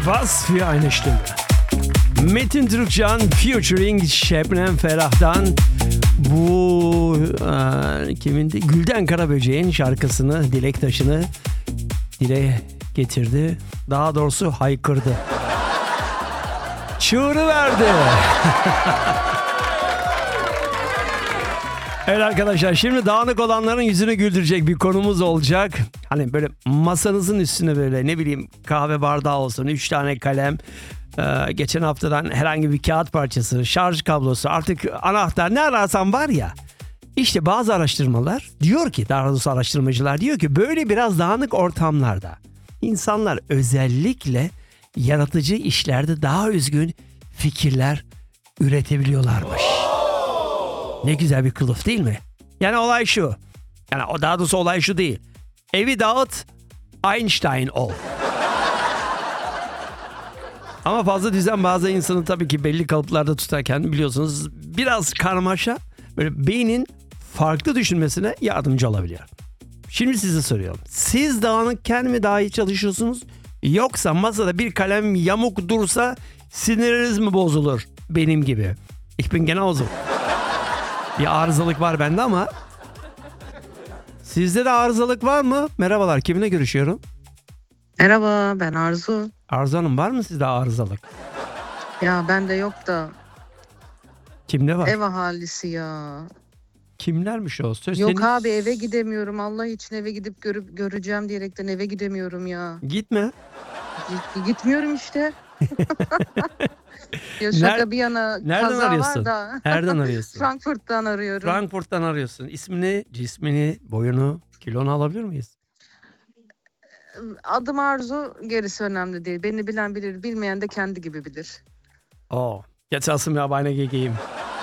Was für eine Stimme. Metin Türkcan featuring Şebnem Ferah'tan bu kimindi? Gülden Karaböcek'in şarkısını, dilek taşını dile getirdi. Daha doğrusu haykırdı. Çığırıverdi. Evet arkadaşlar, şimdi dağınık olanların yüzünü güldürecek bir konumuz olacak. Hani böyle masanızın üstüne böyle ne bileyim kahve bardağı olsun, 3 tane kalem, geçen haftadan herhangi bir kağıt parçası, şarj kablosu, artık anahtar, ne ararsan var ya. İşte bazı araştırmalar diyor ki, daha doğrusu araştırmacılar diyor ki böyle biraz dağınık ortamlarda insanlar özellikle yaratıcı işlerde daha özgün fikirler üretebiliyorlarmış. Ne güzel bir kılıf değil mi? Yani olay şu. Yani o, daha doğrusu olay şu değil. Evi dağıt, Einstein ol. Ama fazla düzen bazı insanı tabii ki belli kalıplarda tutarken biliyorsunuz biraz karmaşa, böyle beynin farklı düşünmesine yardımcı olabiliyor. Şimdi size soruyorum. Siz dağınıkken mi daha iyi çalışıyorsunuz? Yoksa masada bir kalem yamuk dursa siniriniz mi bozulur? Benim gibi. Ich bin genauso. Bir arızalık var bende ama sizde de arızalık var mı? Merhabalar, kiminle görüşüyorum? Merhaba, ben Arzu. Arzu Hanım, var mı sizde arızalık? Ya bende yok da Kimde var? ev ahalisi ya. Kimlermiş o? Söz Yok senin... abi, eve gidemiyorum. Allah için eve gidip göreceğim diyerekten eve gidemiyorum ya. Gitme. Gitmiyorum işte. Ya şaka bir yana, Nereden kaza arıyorsun? var da. Nereden arıyorsun? Frankfurt'tan arıyorum. Frankfurt'tan arıyorsun. İsmini, cismini, boyunu, kilonu alabilir miyiz? Adım Arzu, gerisi önemli değil. Beni bilen bilir, bilmeyen de kendi gibi bilir. Jetzt hast du mir aber eine gegeben.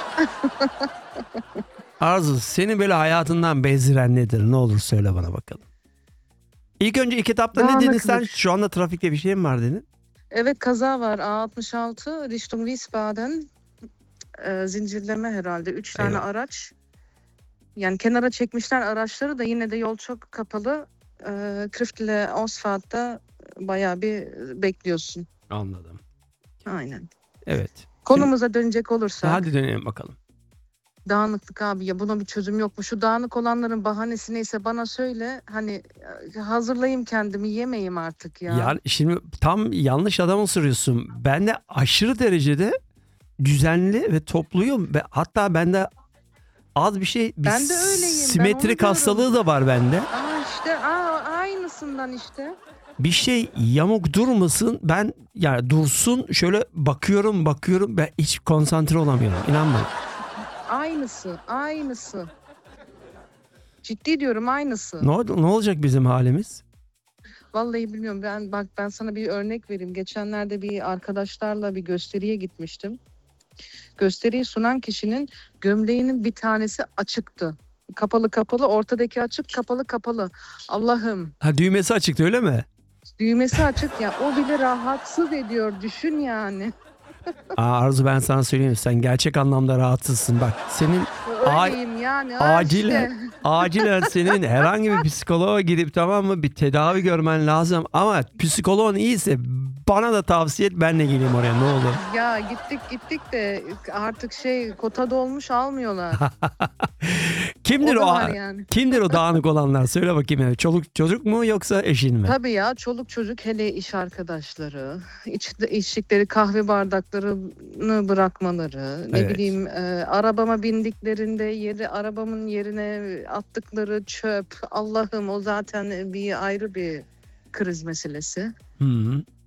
Arzu, seni böyle hayatından bezdiren nedir? Ne olur söyle bana bakalım. İlk önce ilk etapta ne dedin sen? Şu anda trafikte bir şey mi var dedin? Evet, kaza var. A66 Richtung Wiesbaden. Zincirleme herhalde. 3 tane araç. Yani kenara çekmişler araçları da, yine de yol çok kapalı. Kriftle Ausfahrt'ta bayağı bir bekliyorsun. Anladım. Aynen. Evet. Konumuza dönecek olursak. Hadi dönelim bakalım. Dağınıklık abi, ya buna bir çözüm yok mu? Şu dağınık olanların bahanesi neyse bana söyle. Hani hazırlayayım kendimi, yemeyeyim artık ya. Yani şimdi tam yanlış adamı soruyorsun. Ben de aşırı derecede düzenli ve topluyum. Hatta bende az bir şey, Ben de öyleyim. simetrik hastalığı da var bende. İşte aynısından işte. Bir şey yamuk durmasın, ben yani dursun, şöyle bakıyorum ben hiç konsantre olamıyorum, inan bana. Aynısı. Ciddi diyorum, aynısı. Ne olacak bizim halimiz? Vallahi bilmiyorum. Ben sana bir örnek vereyim. Geçenlerde bir arkadaşlarla bir gösteriye gitmiştim. Gösteriyi sunan kişinin gömleğinin bir tanesi açıktı. Kapalı, ortadaki açık, kapalı. Allah'ım. Ha, düğmesi açıktı öyle mi? Düğmesi açık ya. O bile rahatsız ediyor. Düşün yani. Arzu, ben sana söyleyeyim, sen gerçek anlamda rahatsızsın. Bak senin Öyleyim yani. acilen senin herhangi bir psikoloğa gidip, tamam mı, bir tedavi görmen lazım. Ama psikoloğun iyiyse bana da tavsiye et, ben de geleyim oraya, ne olur. Ya gittik de artık kota dolmuş, almıyorlar. Kimdir o dağınık olanlar? Söyle bakayım. Yani. Çoluk çocuk mu yoksa eşin mi? Tabii ya, çoluk çocuk, hele iş arkadaşları, içtikleri kahve bardaklarını bırakmaları, ne bileyim, arabama bindiklerinde arabamın yerine attıkları çöp. Allah'ım, o zaten ayrı bir kriz meselesi. Hı-hı.